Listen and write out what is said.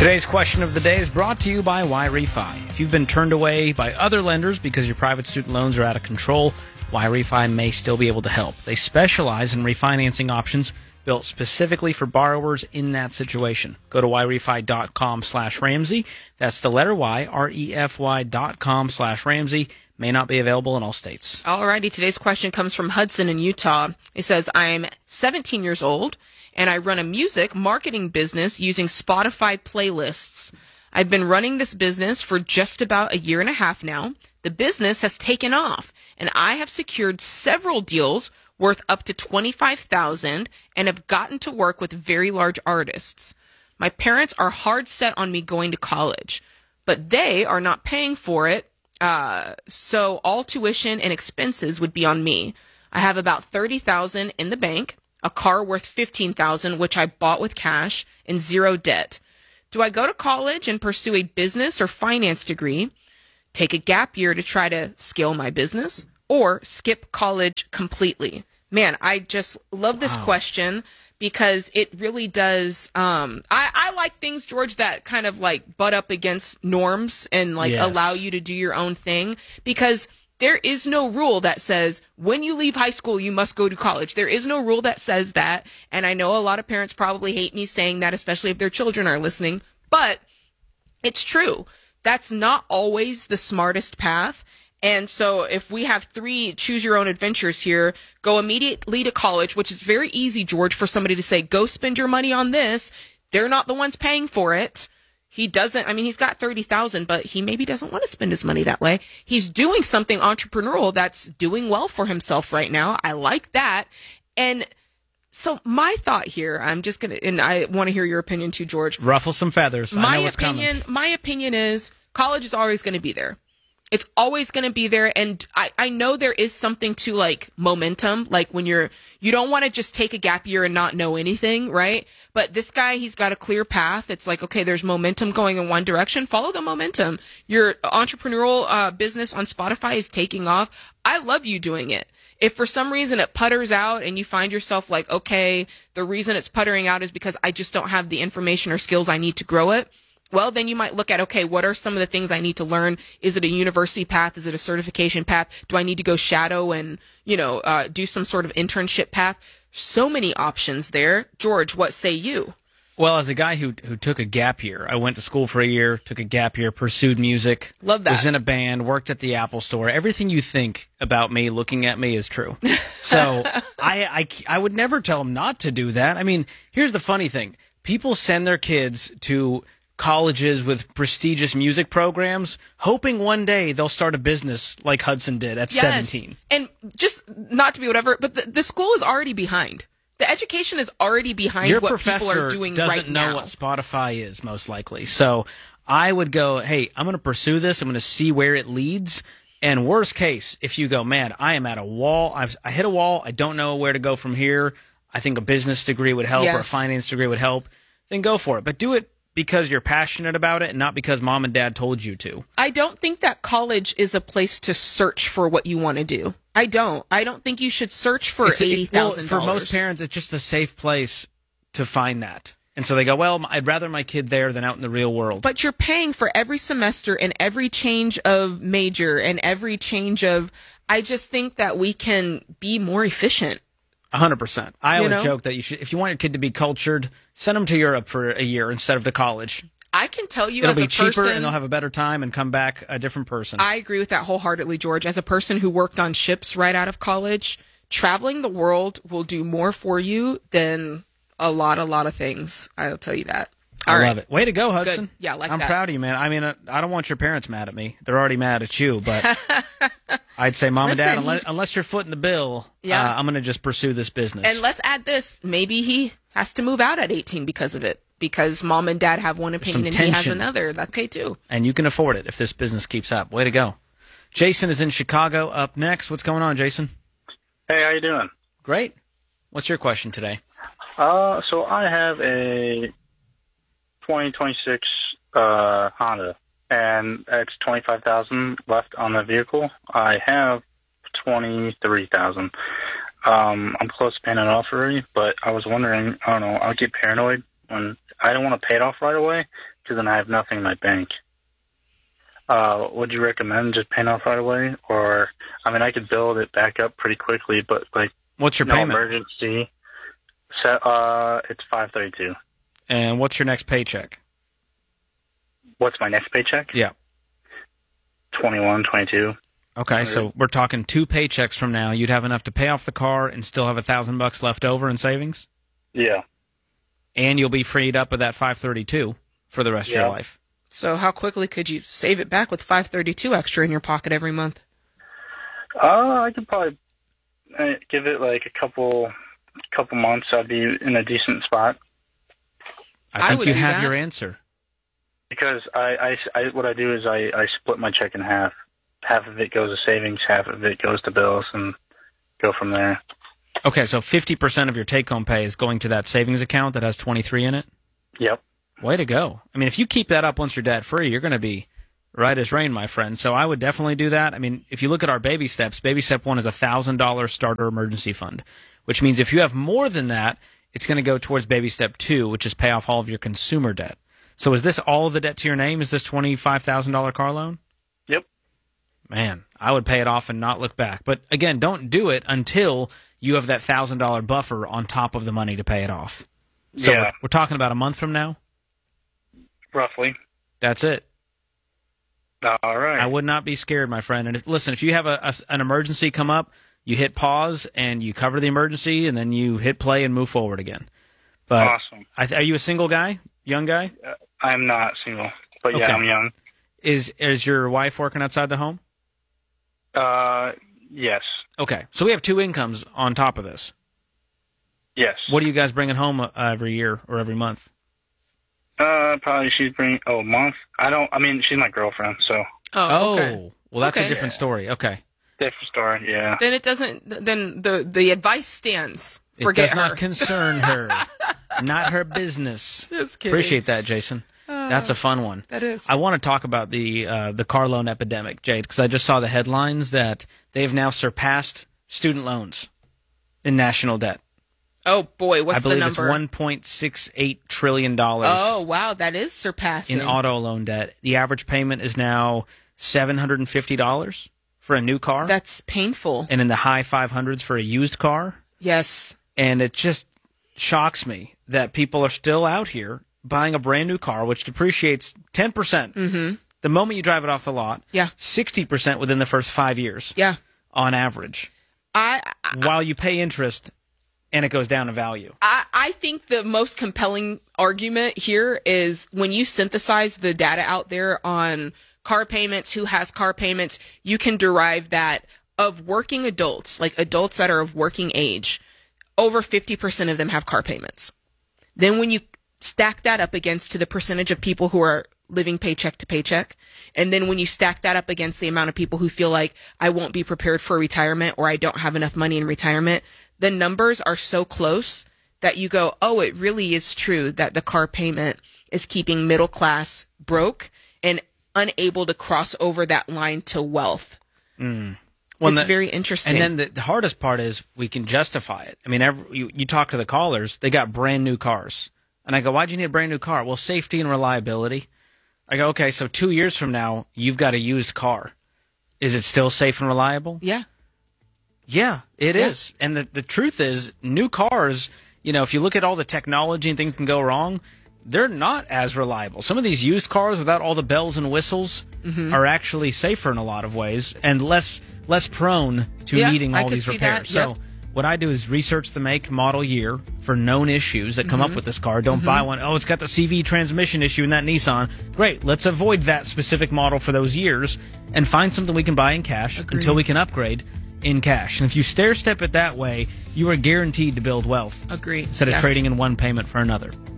Today's question of the day is brought to you by YRefi. If you've been turned away by other lenders because your private student loans are out of control, YRefi may still be able to help. They specialize in refinancing options built specifically for borrowers in that situation. Go to YRefi.com/Ramsey. That's the letter Y, REFY.com/Ramsey. May not be available in all states. Alrighty, today's question comes from Hudson in Utah. It says, I'm 17 years old, and I run a music marketing business using Spotify playlists. I've been running this business for just about a year and a half now. The business has taken off, and I have secured several deals worth up to $25,000 and have gotten to work with very large artists. My parents are hard set on me going to college, but they are not paying for it, so all tuition and expenses would be on me. I have about $30,000 in the bank, a car worth $15,000, which I bought with cash, and zero debt. Do I go to college and pursue a business or finance degree, take a gap year to try to scale my business, or skip college completely? Man, I just love this question because it really does. I like things, George, that kind of like butt up against norms and like allow you to do your own thing, because there is no rule that says when you leave high school, you must go to college. There is no rule that says that. And I know a lot of parents probably hate me saying that, especially if their children are listening, but it's true. That's not always the smartest path. And so if we have 3 choose your own adventures here, go immediately to college, which is very easy, George, for somebody to say, go spend your money on this. They're not the ones paying for it. He doesn't, I mean, he's got $30,000, but he maybe doesn't want to spend his money that way. He's doing something entrepreneurial that's doing well for himself right now. I like that. And so my thought here, I'm just going to, and I want to hear your opinion too, George. Ruffle some feathers. I know what's coming. My opinion is college is always going to be there. It's always going to be there. And I know there is something to like momentum, like when you don't want to just take a gap year and not know anything, right? But this guy, he's got a clear path. It's like, okay, there's momentum going in one direction. Follow the momentum. Your entrepreneurial business on Spotify is taking off. I love you doing it. If for some reason it putters out and you find yourself like, okay, the reason it's puttering out is because I just don't have the information or skills I need to grow it, well, then you might look at, okay, what are some of the things I need to learn? Is it a university path? Is it a certification path? Do I need to go shadow and, do some sort of internship path? So many options there. George, what say you? Well, as a guy who took a gap year, I went to school for a year, took a gap year, pursued music. Love that. Was in a band, worked at the Apple Store. Everything you think about me looking at me is true. So I would never tell them not to do that. I mean, here's the funny thing. People send their kids to colleges with prestigious music programs, hoping one day they'll start a business like Hudson did at 17. And just not to be whatever, but the school is already behind. The education is already behind Your what people are doing right now. Your professor doesn't know what Spotify is, most likely. So I would go, hey, I'm going to pursue this. I'm going to see where it leads. And worst case, if you go, man, I am at a wall. I hit a wall. I don't know where to go from here. I think a business degree would help or a finance degree would help. Then go for it. But do it because you're passionate about it and not because mom and dad told you to. I don't think that college is a place to search for what you want to do. I don't think you should search for $80,000. For most parents, it's just a safe place to find that. And so they go, well, I'd rather my kid there than out in the real world. But you're paying for every semester and every change of major and every change of, I just think that we can be more efficient. 100%. I always joke that if you want your kid to be cultured, send them to Europe for a year instead of to college. I can tell you It'll be cheaper and they'll have a better time and come back a different person. I agree with that wholeheartedly, George. As a person who worked on ships right out of college, traveling the world will do more for you than a lot of things. I'll tell you that. I love it. Way to go, Hudson. Good. Yeah, I'm proud of you, man. I mean, I don't want your parents mad at me. They're already mad at you, but I'd say, Mom and Dad, unless you're footing the bill, I'm going to just pursue this business. And let's add this. Maybe he has to move out at 18 because of it, because Mom and Dad have one opinion and he has another. That's okay, too. And you can afford it if this business keeps up. Way to go. Jason is in Chicago up next. What's going on, Jason? Hey, how you doing? Great. What's your question today? So I have a 2026 Honda, and it's $25,000 left on the vehicle. I have $23,000. I'm close to paying it off already, but I was wondering, I don't know, I get paranoid when I don't want to pay it off right away, because then I have nothing in my bank. Would you recommend just paying off right away? Or, I mean, I could build it back up pretty quickly, but like, what's your no payment? Emergency. So, it's $532. And what's your next paycheck? What's my next paycheck? Yeah. 21, 22. Okay, so we're talking 2 paychecks from now. You'd have enough to pay off the car and still have $1,000 left over in savings? Yeah. And you'll be freed up with that $532 for the rest of your life. So how quickly could you save it back with $532 extra in your pocket every month? I could probably give it like a couple months. I'd be in a decent spot. I think would you do have that. your answer. Because what I do is I split my check in half. Half of it goes to savings, half of it goes to bills, and go from there. Okay, so 50% of your take-home pay is going to that savings account that has 23 in it? Yep. Way to go. I mean, if you keep that up once you're debt-free, you're going to be right as rain, my friend. So I would definitely do that. I mean, if you look at our baby steps, baby step 1 is a $1,000 starter emergency fund, which means if you have more than that, it's going to go towards baby step 2, which is pay off all of your consumer debt. So is this all of the debt to your name? Is this $25,000 car loan? Yep. Man, I would pay it off and not look back. But again, don't do it until you have that $1,000 buffer on top of the money to pay it off. So Yeah. we're talking about a month from now? Roughly. That's it. All right. I would not be scared, my friend. And listen, if you have an emergency come up, you hit pause and you cover the emergency, and then you hit play and move forward again. But Awesome. Are you a single guy? Young guy? I'm not single, but yeah, Okay. I'm young. Is your wife working outside the home? Yes. Okay, so we have 2 incomes on top of this. Yes. What are you guys bringing home every year or every month? Probably she's bringing, a month. I mean, she's my girlfriend, so. Oh, okay. Well, that's Okay. a different story. Okay. Different story, yeah. Then it doesn't. Then the advice stands. It Forget does not her. concern her. Not her business. Just kidding. Appreciate that, Jason. That's a fun one. That is. I want to talk about the car loan epidemic, Jade, because I just saw the headlines that they've now surpassed student loans in national debt. Oh boy, what's I believe the it's number? $1.68 trillion Oh wow, that is surpassing. in auto loan debt. The average payment is now $750 for a new car, That's painful. and in the high 500s for a used car. Yes. And it just shocks me that people are still out here buying a brand new car, which depreciates 10% the moment you drive it off the lot. Yeah. 60% within the first 5 years Yeah. on average, while you pay interest and it goes down in value. I think the most compelling argument here is when you synthesize the data out there on car payments, who has car payments, you can derive that of working adults, like adults that are of working age, over 50% of them have car payments. Then when you stack that up against to the percentage of people who are living paycheck to paycheck, and then when you stack that up against the amount of people who feel like I won't be prepared for retirement or I don't have enough money in retirement, the numbers are so close that you go, oh, it really is true that the car payment is keeping middle class broke and unable to cross over that line to wealth. Well, It's very interesting. And then the hardest part is we can justify it. I mean, you talk to the callers, they got brand new cars. And I go, why'd you need a brand new car? Well, safety and reliability. I go, okay, so 2 years from now, you've got a used car. Is it still safe and reliable? yeah. Yeah, it is. And the truth is, new cars, if you look at all the technology and things can go wrong, they're not as reliable. Some of these used cars without all the bells and whistles are actually safer in a lot of ways and less prone to Yeah, needing I all could these see repairs. that, yep. So what I do is research the make, model, year for known issues that come up with this car. Don't buy one. Oh, it's got the CV transmission issue in that Nissan. Great. Let's avoid that specific model for those years and find something we can buy in cash until we can upgrade in cash. And if you stair step it that way, you are guaranteed to build wealth Agree. instead of Yes. trading in one payment for another.